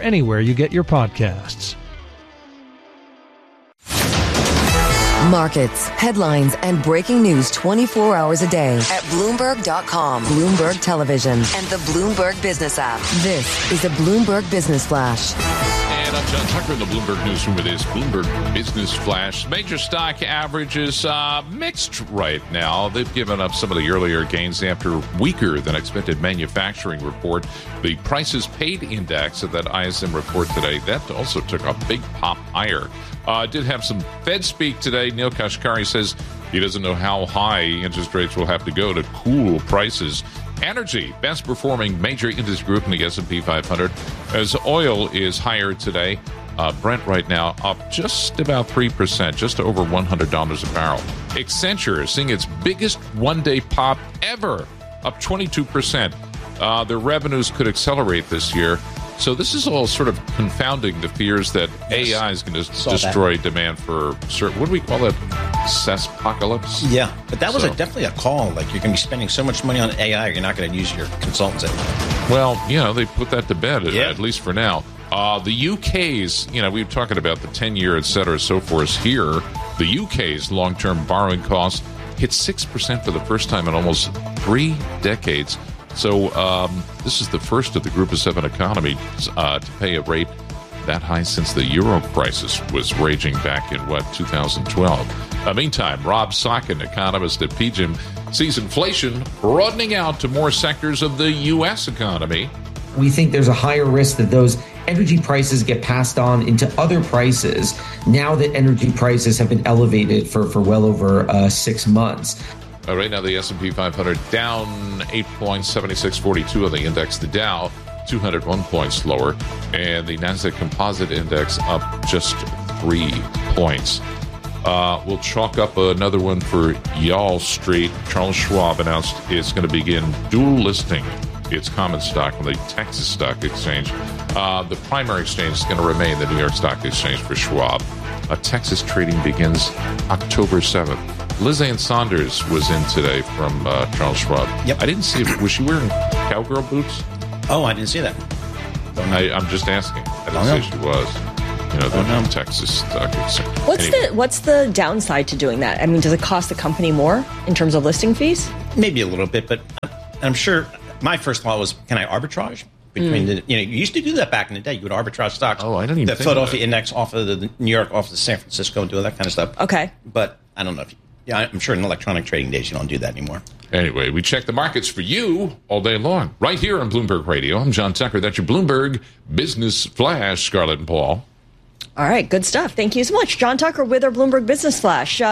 or anywhere you get your podcasts. Markets, headlines, and breaking news 24 hours a day at Bloomberg.com, Bloomberg Television, and the Bloomberg Business app. This is the Bloomberg Business Flash. And I'm John Tucker in the Bloomberg Newsroom with this Bloomberg Business Flash. Major stock averages mixed right now. They've given up some of the earlier gains after weaker than expected manufacturing report. The prices paid index of that ISM report today, that also took a big pop higher. Did have some Fed speak today. Neil Kashkari says he doesn't know how high interest rates will have to go to cool prices. Energy, best performing major industry group in the S&P 500, as oil is higher today. Brent right now up just about 3%, just over $100 a barrel. Accenture is seeing its biggest one-day pop ever, up 22%. Their revenues could accelerate this year. So this is all sort of confounding the fears that AI is going to destroy demand for certain, what do we call it? Sespocalypse? Yeah, but that was definitely a call. Like, you're going to be spending so much money on AI, you're not going to use your consultants anymore. Well, they put that to bed, at least for now. The UK's, we were talking about the 10-year, et cetera, so forth here. The UK's long-term borrowing cost hit 6% for the first time in almost 3 decades. So this is the first of the Group of 7 economies to pay a rate that high since the euro crisis was raging back in, 2012. Meantime, Rob Sockin, economist at PGIM, sees inflation broadening out to more sectors of the U.S. economy. We think there's a higher risk that those energy prices get passed on into other prices now that energy prices have been elevated for well over 6 months. Right now, the S&P 500 down 8 points, 76.42 on the index. The Dow, 201 points lower. And the NASDAQ Composite Index up just 3 points. We'll chalk up another one for Y'all Street. Charles Schwab announced it's going to begin dual listing its common stock on the Texas Stock Exchange. The primary exchange is going to remain the New York Stock Exchange for Schwab. Texas trading begins October 7th. Liz Ann Saunders was in today from Charles Schwab. Yep. I didn't see it. Was she wearing cowgirl boots? Oh, I didn't see that. I'm just asking. I didn't say she was. The Texas Stock Exchange. What's the downside to doing that? I mean, does it cost the company more in terms of listing fees? Maybe a little bit, but I'm sure my first thought was, can I arbitrage? Between you used to do that back in the day. You would arbitrage stocks. Oh, I didn't even think the Philadelphia index off of the New York, off of San Francisco, and do all that kind of stuff. Okay. But I don't know if I'm sure in electronic trading days you don't do that anymore. Anyway, we check the markets for you all day long, right here on Bloomberg Radio. I'm John Tucker. That's your Bloomberg Business Flash, Scarlett and Paul. All right, good stuff. Thank you so much. John Tucker with our Bloomberg Business Flash.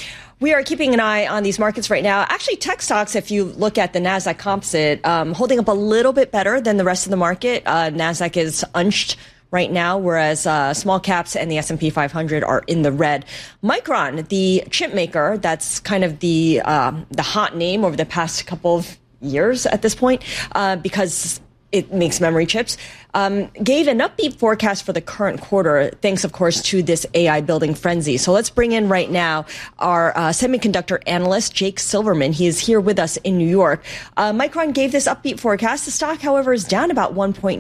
We are keeping an eye on these markets right now. Actually, tech stocks, if you look at the NASDAQ composite, holding up a little bit better than the rest of the market. NASDAQ is unched right now, whereas small caps and the S&P 500 are in the red. Micron, the chip maker, that's kind of the hot name over the past couple of years at this point, because it makes memory chips, gave an upbeat forecast for the current quarter, thanks, of course, to this AI building frenzy. So let's bring in right now our semiconductor analyst, Jake Silverman. He is here with us in New York. Micron gave this upbeat forecast. The stock, however, is down about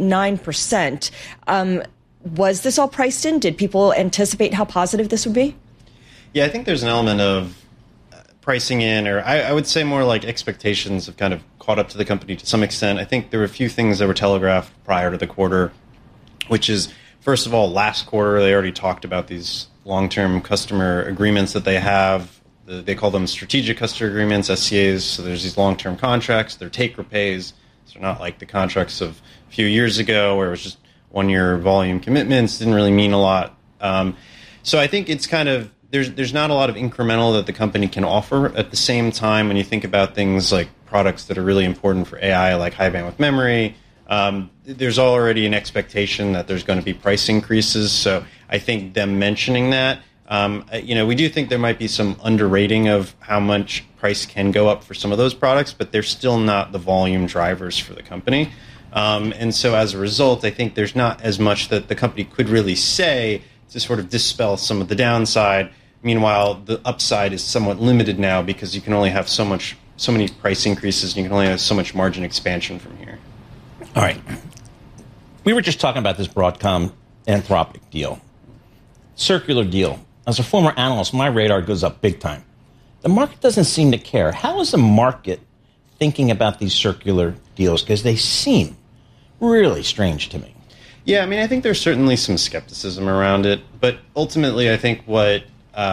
1.9%. Was this all priced in? Did people anticipate how positive this would be? Yeah, I think there's an element of pricing in, or I would say more like expectations have kind of caught up to the company to some extent. I think there were a few things that were telegraphed prior to the quarter, which is, first of all, last quarter they already talked about these long-term customer agreements that they have. They call them strategic customer agreements, SCAs. So there's these long-term contracts. They're take-or-pays. So they're not like the contracts of a few years ago where it was just one-year volume commitments. Didn't really mean a lot. So I think it's kind of, there's not a lot of incremental that the company can offer. At the same time, when you think about things like products that are really important for AI, like high bandwidth memory, there's already an expectation that there's going to be price increases. So I think them mentioning that, we do think there might be some underrating of how much price can go up for some of those products, but they're still not the volume drivers for the company. And so as a result, I think there's not as much that the company could really say to sort of dispel some of the downside. Meanwhile, the upside is somewhat limited now because you can only have so many price increases, and you can only have so much margin expansion from here. All right. We were just talking about this Broadcom Anthropic deal. Circular deal. As a former analyst, my radar goes up big time. The market doesn't seem to care. How is the market thinking about these circular deals? Because they seem really strange to me. Yeah, I mean, I think there's certainly some skepticism around it, but ultimately, I think what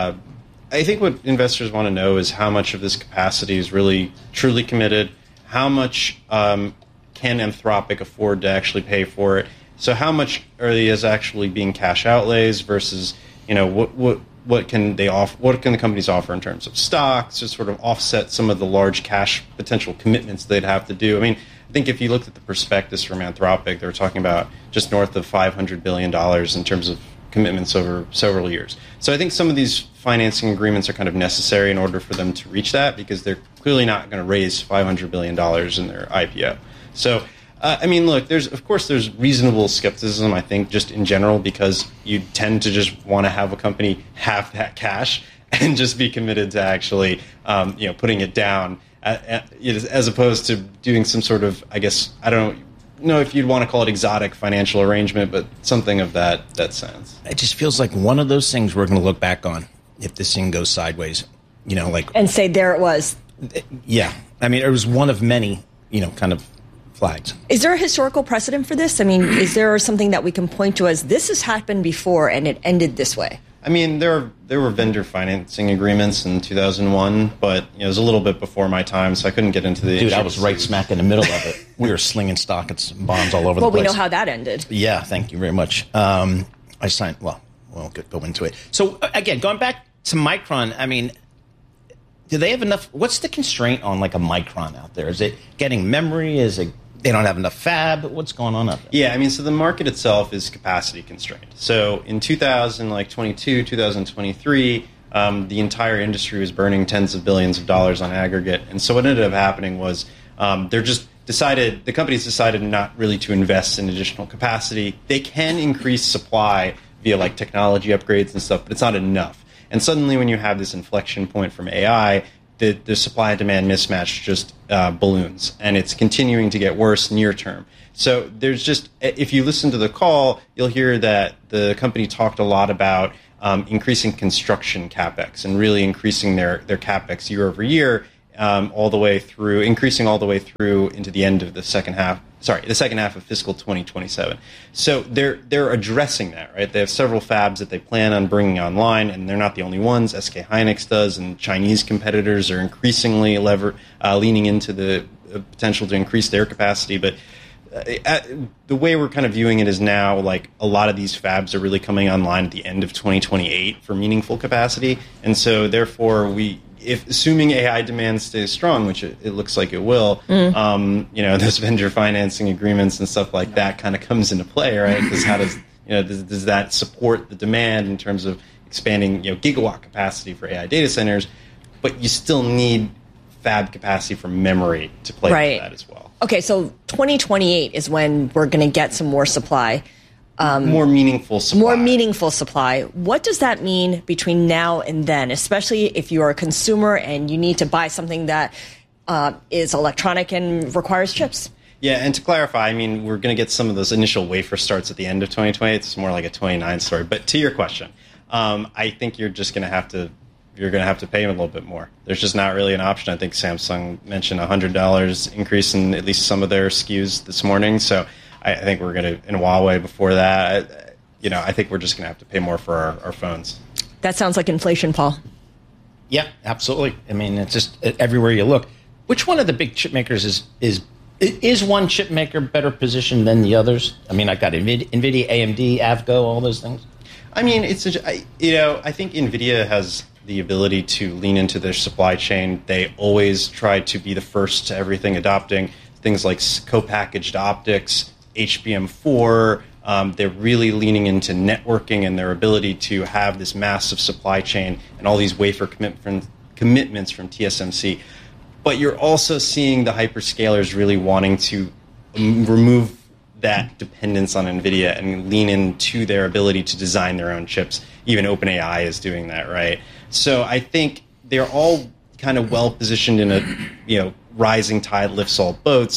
investors want to know is how much of this capacity is really truly committed. How much can Anthropic afford to actually pay for it? So, how much is actually being cash outlays versus, what can they offer? What can the companies offer in terms of stocks to sort of offset some of the large cash potential commitments they'd have to do? I mean, I think if you looked at the prospectus from Anthropic, they were talking about just north of $500 billion in terms of commitments over several years. So I think some of these financing agreements are kind of necessary in order for them to reach that, because they're clearly not going to raise $500 billion in their IPO. So, look, there's reasonable skepticism, I think, just in general, because you tend to just want to have a company have that cash and just be committed to actually, putting it down, as opposed to doing some sort of, I guess, I don't know if you'd want to call it exotic financial arrangement, but something of that sense. It just feels like one of those things we're going to look back on if this thing goes sideways, and say, there it was. Yeah. I mean, it was one of many, kind of flags. Is there a historical precedent for this? I mean, is there something that we can point to as this has happened before and it ended this way? I mean, there were vendor financing agreements in 2001, but it was a little bit before my time, so I couldn't get into the... Dude, I was right smack in the middle of it. We were slinging stocks and bonds all over the place. Well, we know how that ended. Yeah, thank you very much. I signed... Well, we won't go into it. So, again, going back to Micron, I mean, do they have enough... What's the constraint on, like, a Micron out there? Is it getting memory? Is it... They don't have enough fab? What's going on out there? Yeah, I mean, so the market itself is capacity constrained. So in 2022, 2023, the entire industry was burning tens of billions of dollars on aggregate. And so what ended up happening was the companies decided not really to invest in additional capacity. They can increase supply via like technology upgrades and stuff, but it's not enough. And suddenly when you have this inflection point from AI, the supply and demand mismatch just balloons, and it's continuing to get worse near term. So there's just, if you listen to the call, you'll hear that the company talked a lot about increasing construction capex and really increasing their capex year over year, increasing all the way through into the end of the second half of fiscal 2027. So they're addressing that, right? They have several fabs that they plan on bringing online, and they're not the only ones. SK Hynix does, and Chinese competitors are increasingly leaning into the potential to increase their capacity. But the way we're kind of viewing it is now, like, a lot of these fabs are really coming online at the end of 2028 for meaningful capacity. And so therefore assuming AI demand stays strong, which it looks like it will, those vendor financing agreements and stuff like that kind of comes into play, right? Because how does that support the demand in terms of expanding, gigawatt capacity for AI data centers? But you still need fab capacity for memory to play with that as well. Okay, so 2028 is when we're going to get some more supply. More meaningful supply. What does that mean between now and then, especially if you're a consumer and you need to buy something that is electronic and requires chips? Yeah, and to clarify, I mean, we're going to get some of those initial wafer starts at the end of 2028. It's more like a 29 story. But to your question, I think you're just going to have to pay them a little bit more. There's just not really an option. I think Samsung mentioned $100 increase in at least some of their SKUs this morning. So I think we're going to, in Huawei before that, I think we're just going to have to pay more for our phones. That sounds like inflation, Paul. Yeah, absolutely. I mean, it's just everywhere you look. Which one of the big chip makers is one chip maker better positioned than the others? I mean, I've got NVIDIA, AMD, Avgo, all those things. I mean, I think NVIDIA has the ability to lean into their supply chain. They always try to be the first to everything, adopting things like co-packaged optics, HBM4. They're really leaning into networking and their ability to have this massive supply chain and all these wafer commitments from TSMC. But you're also seeing the hyperscalers really wanting to remove that dependence on NVIDIA and lean into their ability to design their own chips. Even OpenAI is doing that, right? So I think they're all kind of well positioned in a rising tide lifts all boats.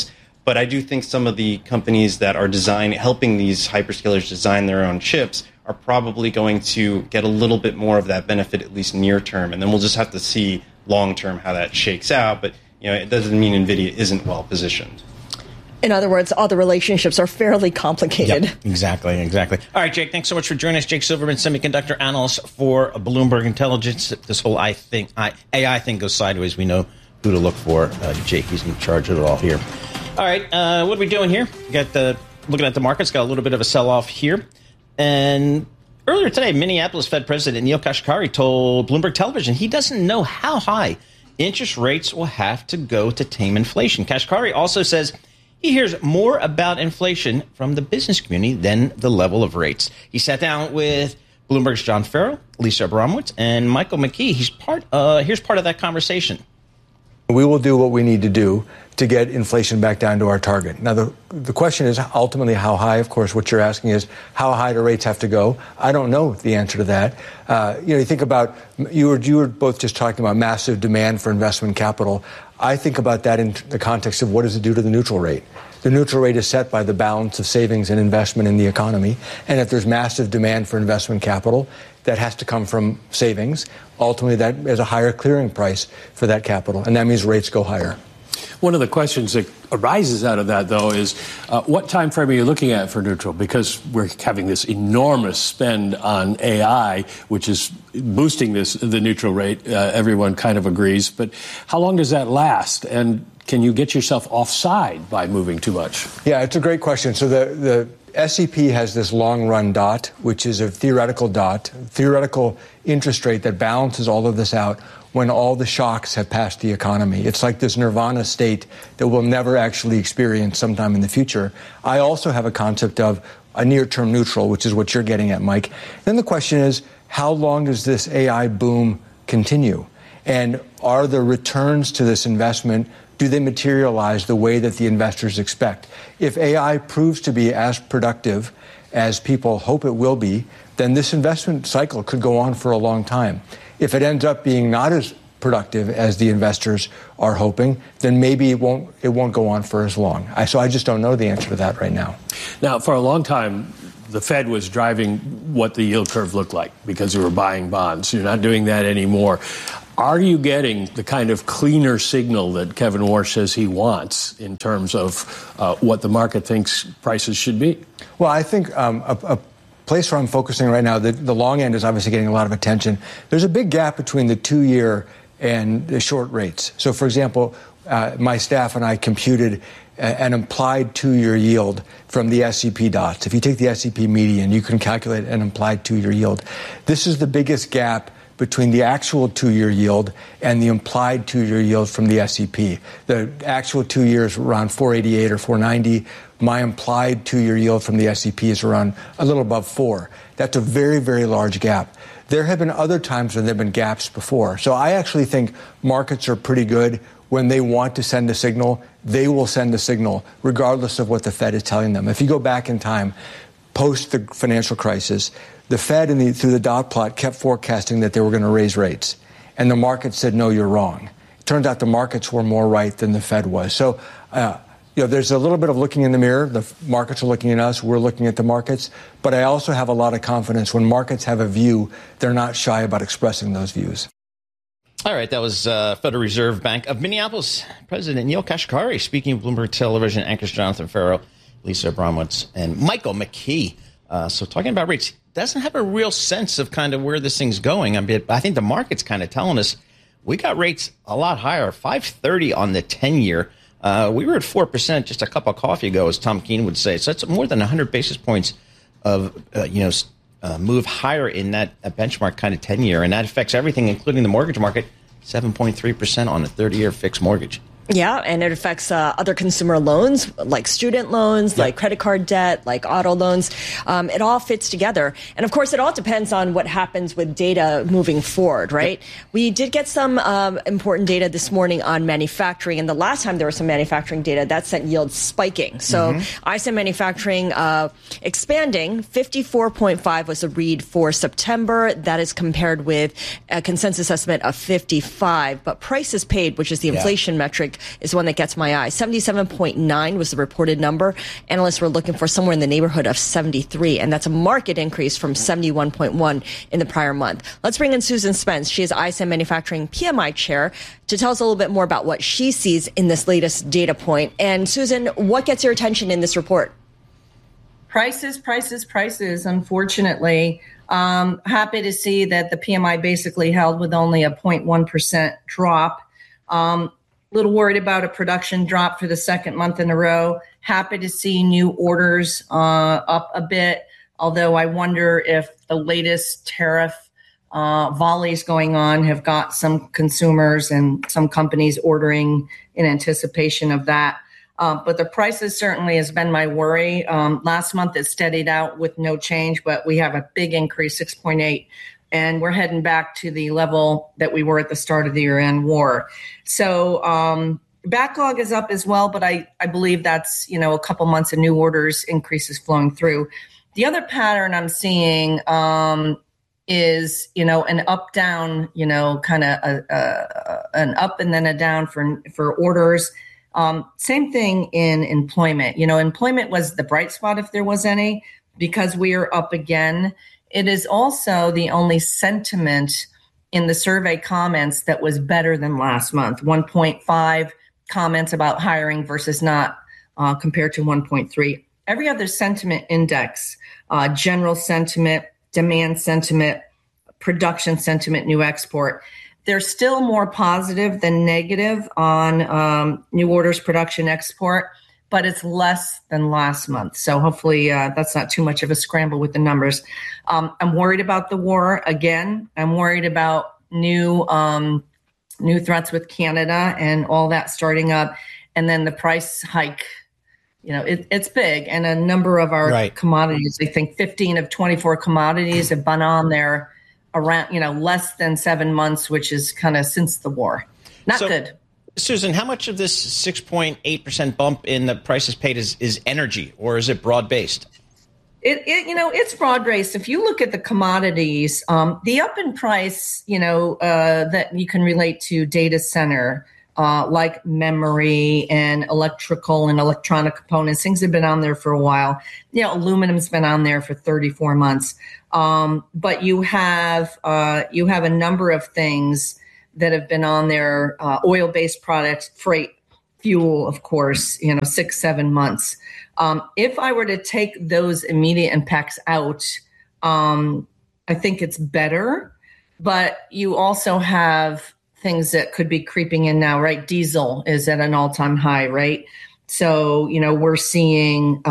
But I do think some of the companies that are helping these hyperscalers design their own chips are probably going to get a little bit more of that benefit, at least near term. And then we'll just have to see long term how that shakes out. But it doesn't mean NVIDIA isn't well positioned. In other words, all the relationships are fairly complicated. Yep, exactly. All right, Jake, thanks so much for joining us. Jake Silverman, semiconductor analyst for Bloomberg Intelligence. If this whole AI thing goes sideways, we know who to look for. Jake, he's in charge of it all here. All right, what are we doing here? We got looking at the markets, got a little bit of a sell-off here. And earlier today, Minneapolis Fed President Neel Kashkari told Bloomberg Television he doesn't know how high interest rates will have to go to tame inflation. Kashkari also says he hears more about inflation from the business community than the level of rates. He sat down with Bloomberg's John Farrell, Lisa Abramowitz, and Michael McKee. Here's part of that conversation. We will do what we need to do to get inflation back down to our target. Now, the question is ultimately how high. Of course, what you're asking is how high do rates have to go? I don't know the answer to that. You think about, you were both just talking about massive demand for investment capital. I think about that in the context of what does it do to the neutral rate? The neutral rate is set by the balance of savings and investment in the economy. And if there's massive demand for investment capital, that has to come from savings. Ultimately, that is a higher clearing price for that capital, and that means rates go higher. One of the questions that arises out of that, though, is what time frame are you looking at for neutral? Because we're having this enormous spend on AI, which is boosting the neutral rate. Everyone kind of agrees. But how long does that last? And can you get yourself offside by moving too much? Yeah, it's a great question. So the SEP has this long-run dot, which is a theoretical interest rate that balances all of this out when all the shocks have passed the economy. It's like this nirvana state that we'll never actually experience sometime in the future. I also have a concept of a near-term neutral, which is what you're getting at, Mike. Then the question is, how long does this AI boom continue? And are the returns to this investment, do they materialize the way that the investors expect? If AI proves to be as productive as people hope it will be, then this investment cycle could go on for a long time. If it ends up being not as productive as the investors are hoping, then maybe it won't go on for as long. So I just don't know the answer to that right now. Now, for a long time, the Fed was driving what the yield curve looked like because you were buying bonds. You're not doing that anymore. Are you getting the kind of cleaner signal that Kevin Warsh says he wants in terms of what the market thinks prices should be? Well, I think a place where I'm focusing right now, the long end is obviously getting a lot of attention. There's a big gap between the 2-year and the short rates. So, for example, my staff and I computed an implied 2-year yield from the SEP dots. If you take the SEP median, you can calculate an implied 2-year yield. This is the biggest gap between the actual 2-year yield and the implied 2-year yield from the SEP. The actual 2 years around 488 or 490. My implied 2-year yield from the SEP is around a little above 4. That's a very, very large gap. There have been other times when there have been gaps before. So I actually think markets are pretty good. When they want to send a signal, they will send a signal, regardless of what the Fed is telling them. If you go back in time, post the financial crisis, the Fed through the dot plot kept forecasting that they were going to raise rates. And the market said, no, you're wrong. It turns out the markets were more right than the Fed was. So, there's a little bit of looking in the mirror. The markets are looking at us. We're looking at the markets. But I also have a lot of confidence when markets have a view, they're not shy about expressing those views. All right, that was Federal Reserve Bank of Minneapolis President Neel Kashkari speaking of Bloomberg Television anchors Jonathan Farrell, Lisa Abramowitz, and Michael McKee. So talking about rates, doesn't have a real sense of kind of where this thing's going. I mean, I think the market's kind of telling us we got rates a lot higher, 5.30 on the 10-year. We were at 4% just a cup of coffee ago, as Tom Keene would say. So that's more than 100 basis points of move higher in that benchmark kind of 10-year, and that affects everything, including the mortgage market. 7.3% on a 30-year fixed mortgage. Yeah, and it affects other consumer loans, like student loans, like credit card debt, like auto loans. It all fits together. And, of course, it all depends on what happens with data moving forward, right? Yep. We did get some important data this morning on manufacturing. And the last time there was some manufacturing data, that sent yields spiking. So ISM manufacturing expanding. 54.5 was the read for September. That is compared with a consensus estimate of 55. But prices paid, which is the inflation metric, is the one that gets my eye. 77.9 was the reported number. Analysts were looking for somewhere in the neighborhood of 73, and that's a market increase from 71.1 in the prior month. Let's bring in Susan Spence. She is ISM Manufacturing PMI Chair to tell us a little bit more about what she sees in this latest data point. And Susan, what gets your attention in this report? Prices, unfortunately. Happy to see that the PMI basically held with only a 0.1% drop. Little worried about a production drop for the second month in a row. Happy to see new orders up a bit, although I wonder if the latest tariff volleys going on have got some consumers and some companies ordering in anticipation of that. But the prices certainly has been my worry. Last month it steadied out with no change, but we have a big increase, 6.8, and we're heading back to the level that we were at the start of the Iran war. So backlog is up as well, but I believe that's, a couple months of new orders increases flowing through. The other pattern I'm seeing is, an up down, kind of an up and then a down for orders. Same thing in employment. Employment was the bright spot if there was any, because we are up again. It is also the only sentiment in the survey comments that was better than last month. 1.5 comments about hiring versus not compared to 1.3. Every other sentiment index, general sentiment, demand sentiment, production sentiment, new export, they're still more positive than negative on new orders, production, export, but it's less than last month. So hopefully that's not too much of a scramble with the numbers. I'm worried about the war again. I'm worried about new threats with Canada and all that starting up, and then the price hike. It's big, and a number of our commodities. I think 15 of 24 commodities have been on there around, less than 7 months, which is kind of since the war. Not good. Susan, how much of this 6.8% bump in the prices paid is energy, or is it broad-based? It's broad-based. If you look at the commodities, the up in price, that you can relate to data center, like memory and electrical and electronic components, things have been on there for a while. Aluminum's been on there for 34 months. But you have a number of things that have been on there, oil-based products, freight, fuel, of course, 6-7 months. If I were to take those immediate impacts out, I think it's better, but you also have things that could be creeping in now, right? Diesel is at an all-time high, right? So, we're seeing,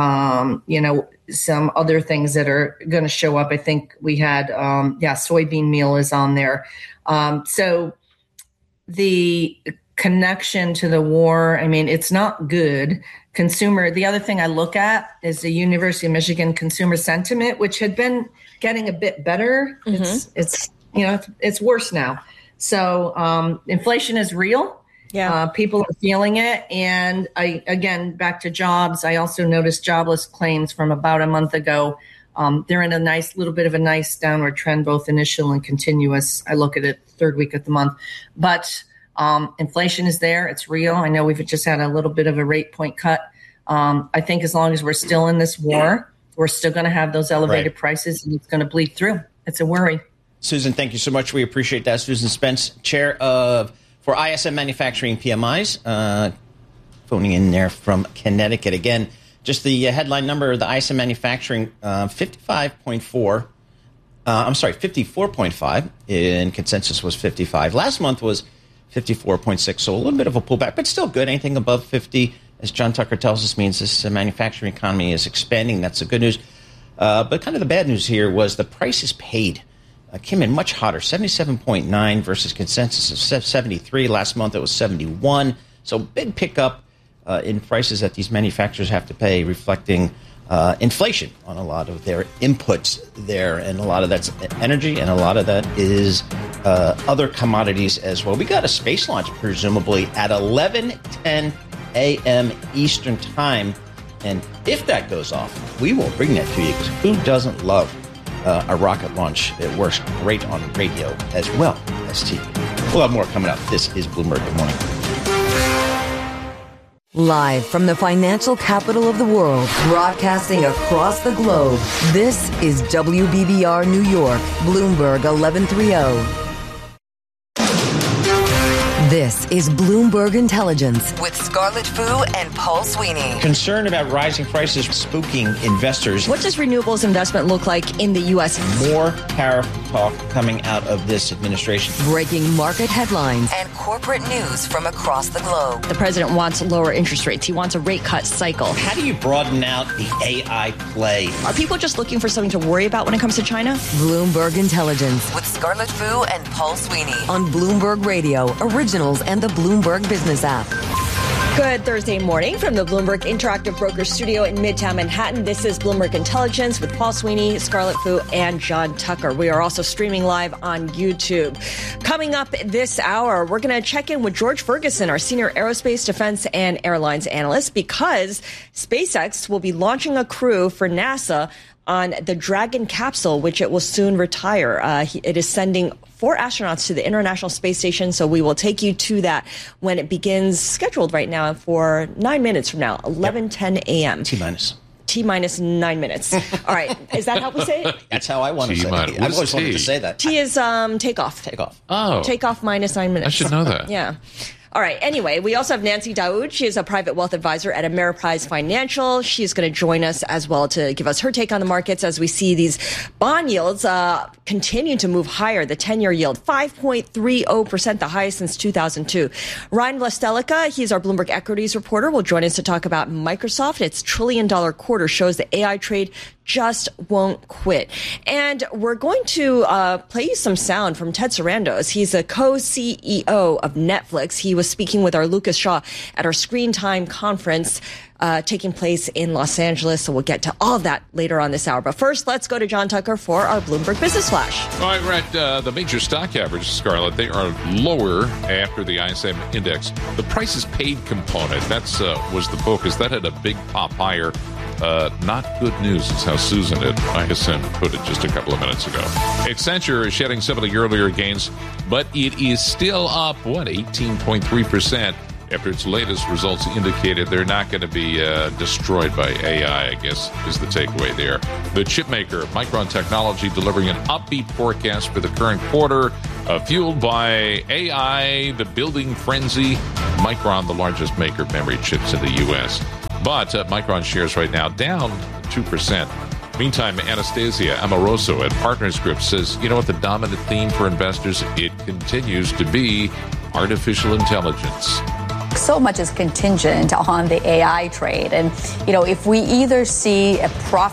some other things that are going to show up. I think we had, soybean meal is on there. So the connection to the war, it's not good. The other thing I look at is the University of Michigan consumer sentiment, which had been getting a bit better. Mm-hmm. It's worse now. So inflation is real. Yeah, people are feeling it. And back to jobs, I also noticed jobless claims from about a month ago. They're in a nice little bit of a nice downward trend, both initial and continuous. I look at it third week of the month. But inflation is there. It's real. I know we've just had a little bit of a rate point cut. I think as long as we're still in this war, we're still going to have those elevated prices, and it's going to bleed through. It's a worry. Susan, thank you so much. We appreciate that. Susan Spence, chair for ISM Manufacturing PMIs, phoning in there from Connecticut. Again, just the headline number of the ISM Manufacturing, 54.5, and consensus was 55. Last month was 54.6, so a little bit of a pullback, but still good. Anything above 50, as John Tucker tells us, means this manufacturing economy is expanding. That's the good news. But kind of the bad news here was the prices paid came in much hotter, 77.9 versus consensus of 73. Last month it was 71. So big pickup in prices that these manufacturers have to pay, reflecting inflation on a lot of their inputs there. And a lot of that's energy, and a lot of that is other commodities as well. We got a space launch, presumably, at 11:10 a.m. Eastern Time. And if that goes off, we will bring that to you, because who doesn't love a rocket launch? It works great on radio as well as TV. We'll have more coming up. This is Bloomberg Good Morning. Live from the financial capital of the world, broadcasting across the globe, this is WBBR New York, Bloomberg 1130. This is Bloomberg Intelligence with Scarlett Fu and Paul Sweeney. Concern about rising prices spooking investors. What does renewables investment look like in the U.S.? More tariff talk coming out of this administration. Breaking market headlines and corporate news from across the globe. The president wants lower interest rates. He wants a rate cut cycle. How do you broaden out the AI play? Are people just looking for something to worry about when it comes to China? Bloomberg Intelligence with Scarlett Fu and Paul Sweeney on Bloomberg Radio, Originals and the Bloomberg Business app. Good Thursday morning from the Bloomberg Interactive Brokers Studio in Midtown Manhattan. This is Bloomberg Intelligence with Paul Sweeney, Scarlett Fu, and John Tucker. We are also streaming live on YouTube. Coming up this hour, we're going to check in with George Ferguson, our senior aerospace, defense, and airlines analyst, because SpaceX will be launching a crew for NASA on the Dragon capsule, which it will soon retire. It is sending 4 astronauts to the International Space Station, so we will take you to that when it begins, scheduled right now for 9 minutes from now, 11:10 a.m. T-minus 9 minutes. All right. Is that how we say it? That's how I want to say it. I've always wanted to say that. T is takeoff. Takeoff. Oh. Takeoff minus 9 minutes. I should know that. Yeah. All right. Anyway, we also have Nancy Daoud. She is a private wealth advisor at Ameriprise Financial. She's going to join us as well to give us her take on the markets as we see these bond yields continue to move higher. The 10-year yield, 5.30%, the highest since 2002. Ryan Vlastelica, he's our Bloomberg Equities reporter, will join us to talk about Microsoft. Its $1 trillion quarter shows the AI trade just won't quit. And we're going to play you some sound from Ted Sarandos. He's a co-CEO of Netflix. He was speaking with our Lucas Shaw at our Screen Time conference taking place in Los Angeles. So we'll get to all of that later on this hour. But first, let's go to John Tucker for our Bloomberg Business Flash. All right, we're at the major stock averages, Scarlett. They are lower after the ISM index. The prices paid component, that's was the focus. That had a big pop higher. Not good news is how Susan at ISM put it just a couple of minutes ago. Accenture is shedding some of the earlier gains, but it is still up, 18.3%. After its latest results indicated they're not going to be destroyed by AI, I guess, is the takeaway there. The chipmaker, Micron Technology, delivering an upbeat forecast for the current quarter, fueled by AI, the building frenzy. Micron, the largest maker of memory chips in the U.S. But Micron shares right now down 2%. Meantime, Anastasia Amoroso at Partners Group says, you know what, the dominant theme for investors, it continues to be artificial intelligence. So much is contingent on the AI trade. And, if we either see a profit